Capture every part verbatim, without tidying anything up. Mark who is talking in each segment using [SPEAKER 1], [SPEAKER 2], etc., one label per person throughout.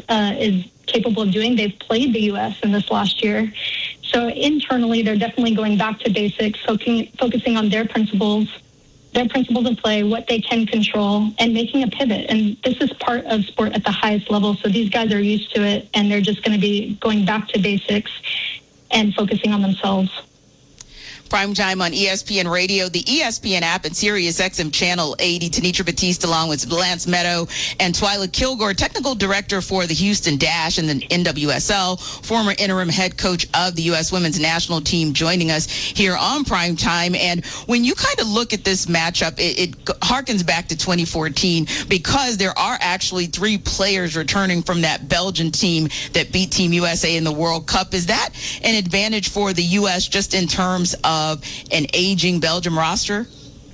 [SPEAKER 1] uh, is capable of doing. They've played the U S in this last year. So internally, they're definitely going back to basics, focusing, focusing on their principles, their principles of play, what they can control, and making a pivot. And this is part of sport at the highest level. So these guys are used to it, and they're just going to be going back to basics and focusing on themselves.
[SPEAKER 2] Prime Time on E S P N Radio, the E S P N app, and Sirius X M Channel eighty. Tanitra Batiste along with Lance Meadow and Twyla Kilgore, technical director for the Houston Dash and the N W S L, former interim head coach of the U S women's national team, joining us here on Prime Time. And when you kind of look at this matchup, it, it harkens back to twenty fourteen because there are actually three players returning from that Belgian team that beat Team U S A in the World Cup. Is that an advantage for the U S just in terms of of an aging Belgium roster?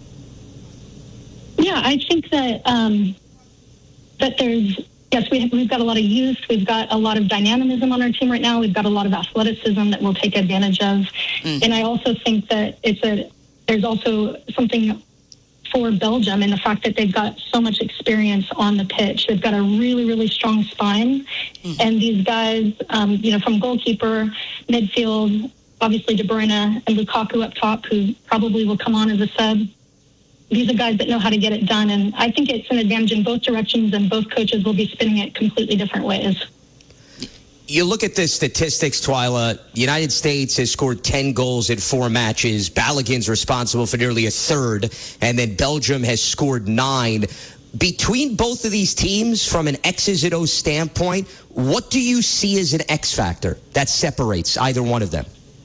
[SPEAKER 1] Yeah, I think that um, that there's, yes, we have, we've got a lot of youth. We've got a lot of dynamism on our team right now. We've got a lot of athleticism that we'll take advantage of. Mm. And I also think that it's a, there's also something for Belgium in the fact that they've got so much experience on the pitch. They've got a really, really strong spine. Mm. And these guys, um, you know, from goalkeeper, midfield, obviously De Bruyne and Lukaku up top, who probably will come on as a sub. These are guys that know how to get it done, and I think it's an advantage in both directions, and both coaches will be spinning it completely different ways.
[SPEAKER 3] You look at the statistics, Twyla. United States has scored ten goals in four matches. Balogun's responsible for nearly a third, and then Belgium has scored nine. Between both of these teams, from an X's and O's standpoint, what do you see as an X factor that separates either one of them?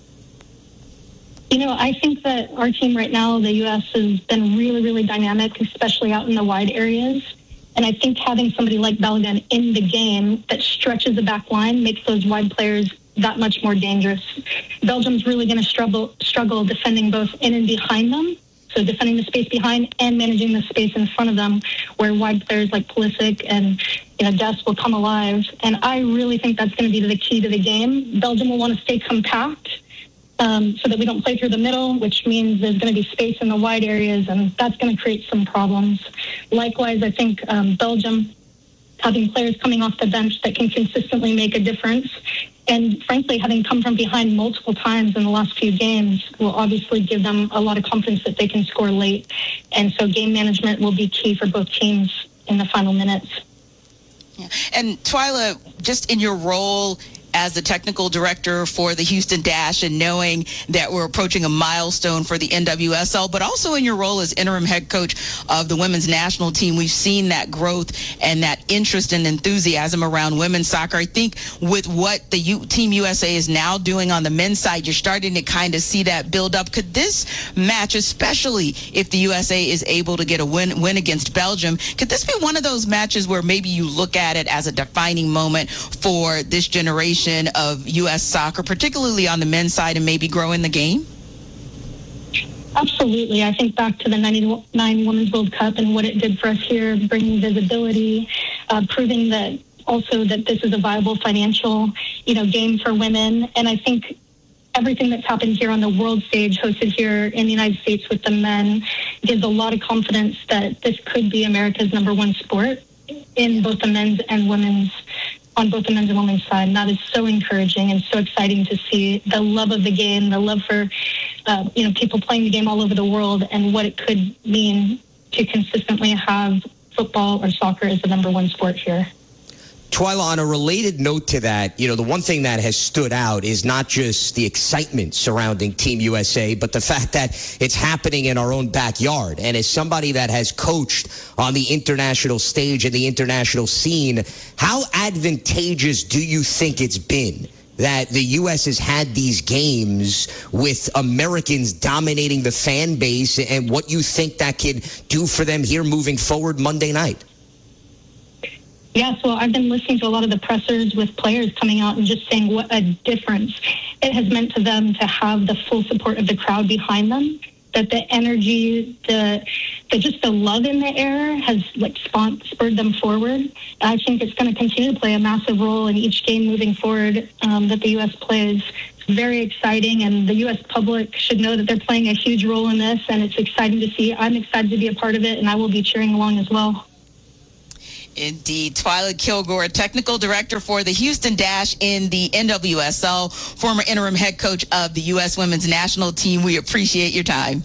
[SPEAKER 1] You know, I think that our team right now, the U S, has been really, really dynamic, especially out in the wide areas. And I think having somebody like Balogun in the game that stretches the back line makes those wide players that much more dangerous. Belgium's really going to struggle, struggle defending both in and behind them. So defending the space behind and managing the space in front of them, where wide players like Pulisic and, you know, Dest will come alive. And I really think that's going to be the key to the game. Belgium will want to stay compact, Um, so that we don't play through the middle, which means there's going to be space in the wide areas, and that's going to create some problems. Likewise, I think um, Belgium, having players coming off the bench that can consistently make a difference, and frankly, having come from behind multiple times in the last few games, will obviously give them a lot of confidence that they can score late. And so game management will be key for both teams in the final minutes.
[SPEAKER 2] Yeah. And Twyla, just in your role as the technical director for the Houston Dash and knowing that we're approaching a milestone for the N W S L, but also in your role as interim head coach of the women's national team, we've seen that growth and that interest and enthusiasm around women's soccer. I think with what the U- Team U S A is now doing on the men's side, you're starting to kind of see that build up. Could this match, especially if the U S A is able to get a win, win against Belgium, could this be one of those matches where maybe you look at it as a defining moment for this generation of U S soccer, particularly on the men's side, and maybe grow in the game?
[SPEAKER 1] Absolutely. I think back to the ninety-nine Women's World Cup and what it did for us here, bringing visibility, uh, proving that also that this is a viable financial, you know, game for women. And I think everything that's happened here on the world stage, hosted here in the United States with the men, gives a lot of confidence that this could be America's number one sport in both the men's and women's, on both the men's and women's side. And that is so encouraging and so exciting to see the love of the game, the love for, uh, you know, people playing the game all over the world, and what it could mean to consistently have football or soccer as the number one sport here.
[SPEAKER 3] Twyla, on a related note to that, you know, the one thing that has stood out is not just the excitement surrounding Team U S A, but the fact that it's happening in our own backyard. And as somebody that has coached on the international stage and the international scene, how advantageous do you think it's been that the U S has had these games with Americans dominating the fan base, and what you think that could do for them here moving forward Monday night?
[SPEAKER 1] Yes, well, I've been listening to a lot of the pressers with players coming out and just saying what a difference it has meant to them to have the full support of the crowd behind them, that the energy, the, the just the love in the air has like spawned, spurred them forward. I think it's going to continue to play a massive role in each game moving forward um, that the U S plays. It's very exciting, and the U S public should know that they're playing a huge role in this, and it's exciting to see. I'm excited to be a part of it, and I will be cheering along as well.
[SPEAKER 2] Indeed. Twyla Kilgore, technical director for the Houston Dash in the N W S L, former interim head coach of the U S women's national team. We appreciate your time.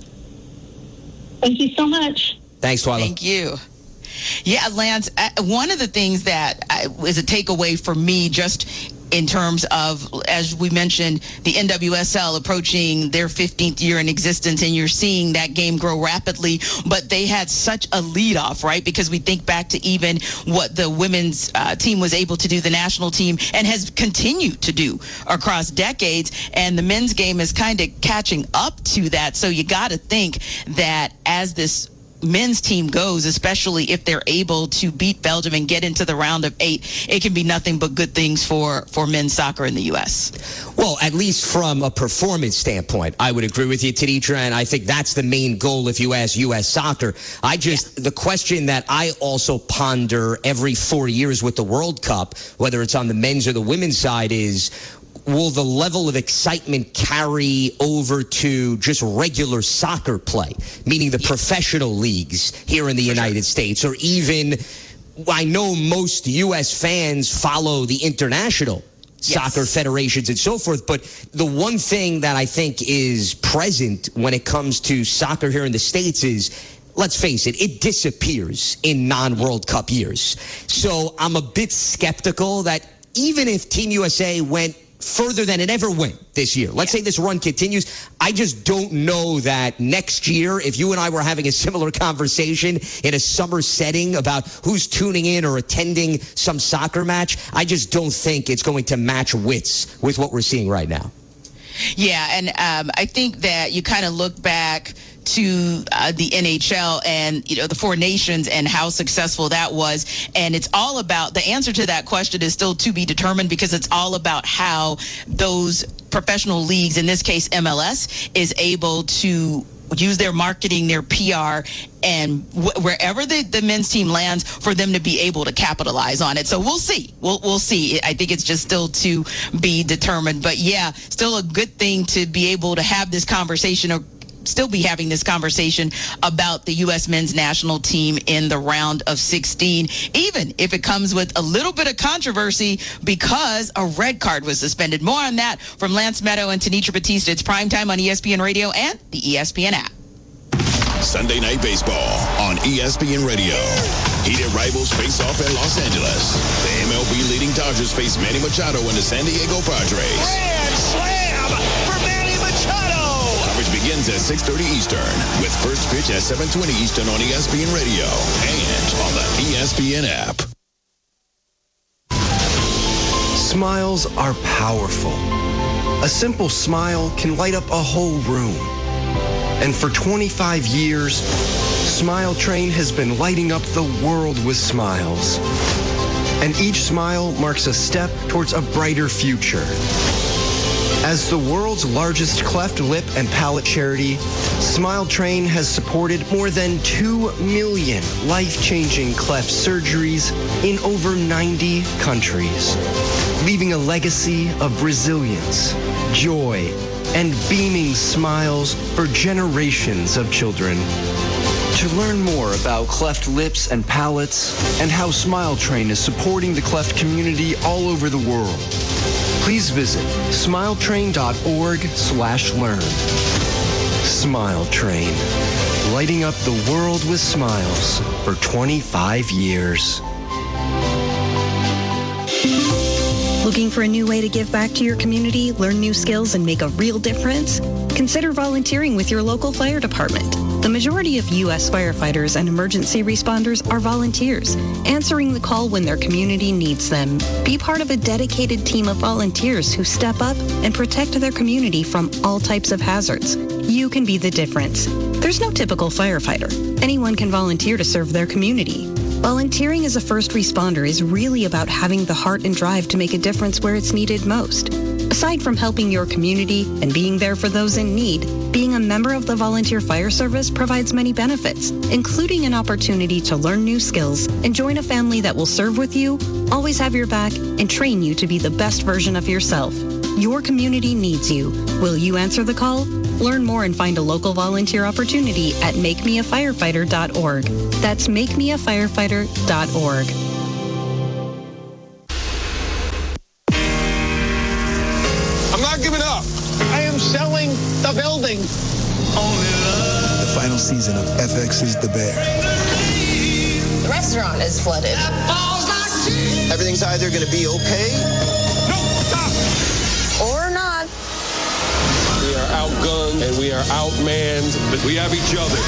[SPEAKER 1] Thank you so much.
[SPEAKER 3] Thanks, Twyla.
[SPEAKER 2] Thank you. Yeah, Lance, one of the things that is a takeaway for me just in terms of, as we mentioned, the N W S L approaching their fifteenth year in existence, and you're seeing that game grow rapidly, but they had such a leadoff, right? Because we think back to even what the women's uh, team was able to do, the national team, and has continued to do across decades, and the men's game is kind of catching up to that. So you got to think that as this men's team goes, especially if they're able to beat Belgium and get into the round of eight, it can be nothing but good things for, for men's soccer in the U S.
[SPEAKER 3] Well, at least from a performance standpoint, I would agree with you, Tenitra, and I think that's the main goal if you ask U S soccer. I just, yeah. the question that I also ponder every four years with the World Cup, whether it's on the men's or the women's side, is will the level of excitement carry over to just regular soccer play, meaning the yeah. professional leagues here in the For United sure. States, or even, I know most U S fans follow the international yes. soccer federations and so forth, but the one thing that I think is present when it comes to soccer here in the States is, let's face it, it disappears in non-World Cup years. So I'm a bit skeptical that even if Team U S A went further than it ever went this year, let's yeah. say this run continues, I just don't know that next year, if you and I were having a similar conversation in a summer setting about who's tuning in or attending some soccer match, I just don't think it's going to match wits with what we're seeing right now.
[SPEAKER 2] Yeah, and um, I think that you kind of look back to uh, the N H L and, you know, the Four Nations and how successful that was. And it's all about, the answer to that question is still to be determined, because it's all about how those professional leagues, in this case M L S, is able to use their marketing, their P R, and wh- wherever the, the men's team lands, for them to be able to capitalize on it. So we'll see. We'll we'll see. I think it's just still to be determined. But yeah, still a good thing to be able to have this conversation, or still be having this conversation about the U S men's national team in the round of sixteen, even if it comes with a little bit of controversy because a red card was suspended. More on that from Lance Meadow and Tenitra Batista. It's primetime on E S P N Radio and the E S P N app.
[SPEAKER 4] Sunday Night Baseball on E S P N Radio. Heated rivals face off in Los Angeles. The M L B leading Dodgers face Manny Machado and the San Diego Padres.
[SPEAKER 5] Grand slam for Manny Machado!
[SPEAKER 4] Coverage begins at six thirty Eastern, with first pitch at seven twenty Eastern on E S P N Radio and on the E S P N app.
[SPEAKER 6] Smiles are powerful. A simple smile can light up a whole room. And for twenty-five years, Smile Train has been lighting up the world with smiles. And each smile marks a step towards a brighter future. As the world's largest cleft lip and palate charity, Smile Train has supported more than two million life-changing cleft surgeries in over ninety countries, leaving a legacy of resilience, joy, and beaming smiles for generations of children. To learn more about cleft lips and palates and how Smile Train is supporting the cleft community all over the world, please visit smiletrain.org slash learn. Smile Train, lighting up the world with smiles for twenty-five years.
[SPEAKER 7] Looking for a new way to give back to your community, learn new skills, and make a real difference? Consider volunteering with your local fire department. The majority of U S firefighters and emergency responders are volunteers, answering the call when their community needs them. Be part of a dedicated team of volunteers who step up and protect their community from all types of hazards. You can be the difference. There's no typical firefighter. Anyone can volunteer to serve their community. Volunteering as a first responder is really about having the heart and drive to make a difference where it's needed most. Aside from helping your community and being there for those in need, being a member of the Volunteer Fire Service provides many benefits, including an opportunity to learn new skills and join a family that will serve with you, always have your back, and train you to be the best version of yourself. Your community needs you. Will you answer the call? Learn more and find a local volunteer opportunity at make me a firefighter dot org. That's make me a firefighter dot org.
[SPEAKER 5] not giving up. I am selling the building.
[SPEAKER 8] The final season of F X's The Bear.
[SPEAKER 9] The restaurant is flooded.
[SPEAKER 10] Everything's either going to be okay.
[SPEAKER 5] No, stop.
[SPEAKER 9] Or not.
[SPEAKER 11] We are outgunned and we are outmanned, but we have each other.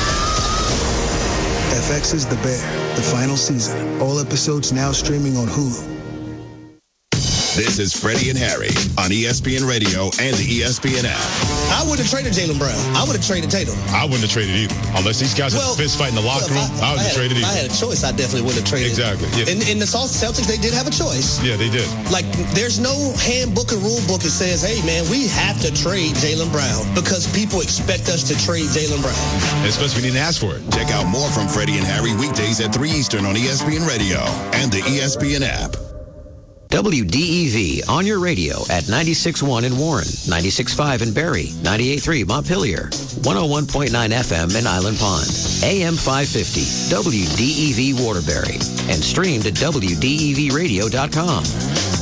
[SPEAKER 8] F X's The Bear, the final season. All episodes now streaming on Hulu.
[SPEAKER 4] This is Freddie and Harry on E S P N Radio and the E S P N app.
[SPEAKER 12] I would have traded Jaylen Brown. I would have traded Tatum.
[SPEAKER 13] I wouldn't have traded either. Unless these guys
[SPEAKER 12] well,
[SPEAKER 13] had a fist fight in the locker
[SPEAKER 12] well,
[SPEAKER 13] room,
[SPEAKER 12] I,
[SPEAKER 13] I wouldn't have traded either.
[SPEAKER 12] If I had a choice, I definitely wouldn't have traded.
[SPEAKER 13] Exactly. Yeah.
[SPEAKER 12] In, in the Celtics, they did have a choice.
[SPEAKER 13] Yeah, they did.
[SPEAKER 12] Like, there's no handbook or rule book that says, hey, man, we have to trade Jaylen Brown because people expect us to trade Jaylen Brown.
[SPEAKER 13] Especially when you didn't ask for it.
[SPEAKER 4] Check out more from Freddie and Harry weekdays at three Eastern on E S P N Radio and the E S P N app.
[SPEAKER 14] W D E V on your radio at ninety-six point one in Warren, ninety-six point five in Barrie, ninety-eight point three Montpelier, one oh one point nine F M in Island Pond, A M five fifty, W D E V Waterbury, and streamed at W D E V radio dot com.